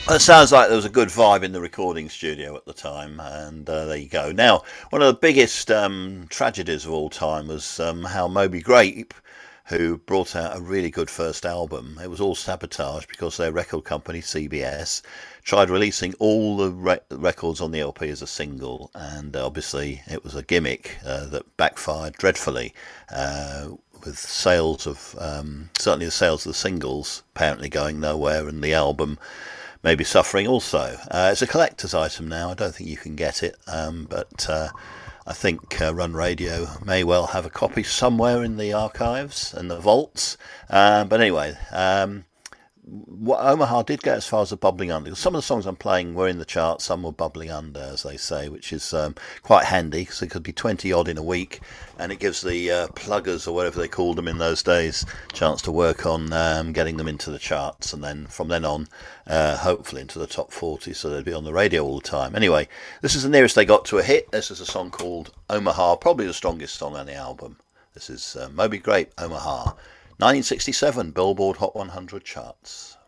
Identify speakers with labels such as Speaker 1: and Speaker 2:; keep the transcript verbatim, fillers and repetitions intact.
Speaker 1: It sounds like there was a good vibe in the recording studio at the time, and uh, there you go. Now, one of the biggest um, tragedies of all time was um, how Moby Grape, who brought out a really good first album, it was all sabotaged because their record company, C B S, tried releasing all the re- records on the L P as a single, and obviously it was a gimmick uh, that backfired dreadfully. Uh, with sales of um, certainly the sales of the singles apparently going nowhere, and the album maybe suffering also. Uh, it's a collector's item now. I don't think you can get it, um, but uh, I think uh, Run Radio may well have a copy somewhere in the archives and the vaults. Um, but anyway, um, what Omaha did get as far as the bubbling under. Some of the songs I'm playing were in the charts, some were bubbling under, as they say, which is um, quite handy because it could be twenty odd in a week, and it gives the uh, pluggers, or whatever they called them in those days, a chance to work on um, getting them into the charts, and then from then on, uh, hopefully into the top forty, so they'd be on the radio all the time. Anyway, this is the nearest they got to a hit. This is a song called Omaha, probably the strongest song on the album. This is uh, Moby Grape, Omaha. nineteen sixty-seven Billboard Hot one hundred charts.